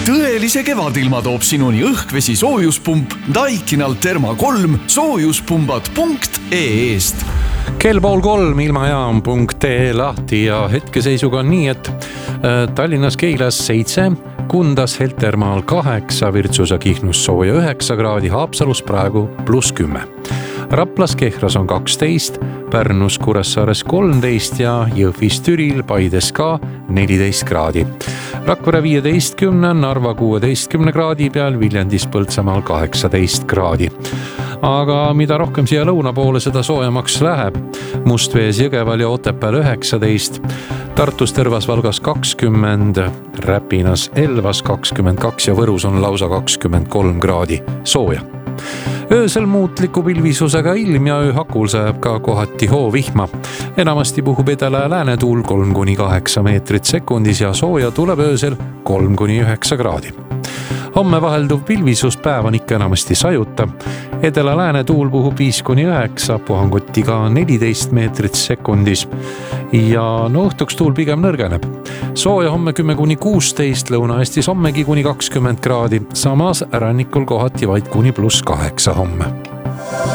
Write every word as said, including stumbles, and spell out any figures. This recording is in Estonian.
tõelise kevadilma toob sinuni õhkvesi soojuspump Daikinal Therma kolm soojuspumbad punkt ee-st. Kell pool kolm ilmajaam punkt ee lahti ja hetkeseisuga on nii, et Tallinnas Keilas seitse, Kundas Heltermaal kaheksa, Virtsus ja Kihnus sooja üheksa kraadi, Haapsalus praegu pluss kümme. Raplas Kehras on kaksteist, Pärnus Kuressaares kolmteist ja Jõhvis Türil Paides ka neliteist kraadi. Rakvere viieteistkümne, Narva kuueteistkümne kraadi peal, Viljandis Põltsamaal kaheksateist kraadi. Aga mida rohkem siia lõuna poole, seda soojamaks läheb. Mustvees Jõgeval ja Otepääl üheksateist, Tartus Tõrvas Valgas kakskümmend, Räpinas Elvas kakskümmend kaks ja Võrus on lausa kakskümmend kolm kraadi sooja. Öösel muutliku pilvisusega ilm ja ööhakul sajab ka kohati hoovihma. Enamasti puhub edela ja läänetuul kolm kuni kaheksa meetrit sekundis ja sooja tuleb öösel kolm kuni üheksa kraadi. Homme vahelduv pilvisus päev on ikka enamasti sajuta. Edela läänetuul puhub viis kuni üheksa, puhanguti ka neliteist meetrit sekundis. Ja no õhtuks tuul pigem nõrgeneb. Sooja homme kümme kuni kuusteist, Lõuna-Eestis hommegi kuni kakskümmend kraadi, samas rannikul kohati vaid kuni pluss kaheksa homme.